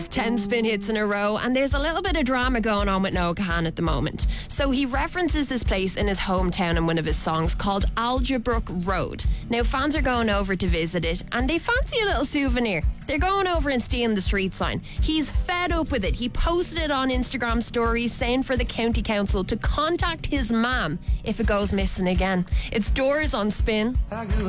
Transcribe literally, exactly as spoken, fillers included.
ten spin hits in a row, and there's a little bit of drama going on with Noah Kahan at the moment. So he references this place in his hometown in one of his songs called Alderbrook Road. Now fans are going over to visit it and they fancy a little souvenir. They're going over and stealing the street sign. He's fed up with it. He posted it on Instagram stories saying for the county council to contact his mam if it goes missing again. It's Doors on Spin.